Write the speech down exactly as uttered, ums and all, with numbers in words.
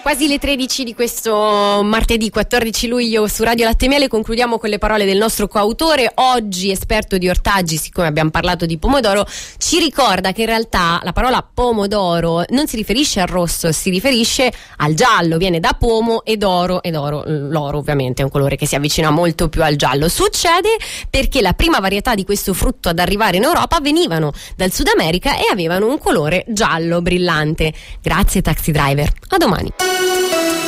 Quasi le tredici di questo martedì quattordici luglio su Radio Latte e Miele concludiamo con le parole del nostro coautore, oggi esperto di ortaggi, siccome abbiamo parlato di pomodoro, ci ricorda che in realtà la parola pomodoro non si riferisce al rosso, si riferisce al giallo, viene da pomo ed oro, ed oro, l'oro ovviamente è un colore che si avvicina molto più al giallo. Succede perché la prima varietà di questo frutto ad arrivare in Europa venivano dal Sud America e avevano un colore giallo brillante. Grazie Taxi Driver, a domani.